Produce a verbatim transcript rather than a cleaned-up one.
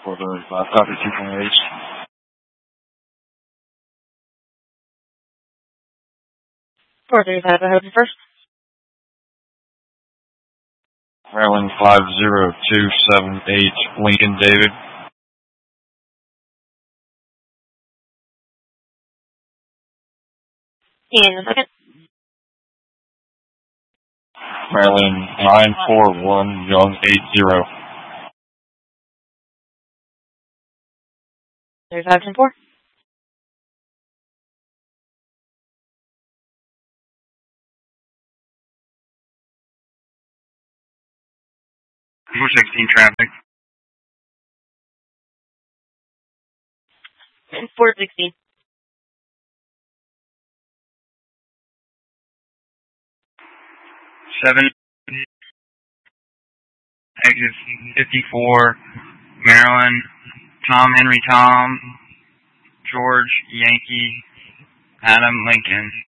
four thirty-five, copy two point eight. four thirty-five, I hope you first. Maryland five zero two seven eight, Lincoln David. And the second. Maryland nine four one, Young eight zero. thirty-five ten four. four sixteen traffic. four sixteen. seven. Exit fifty-four, Maryland, Tom Henry Tom, George Yankee, Adam Lincoln.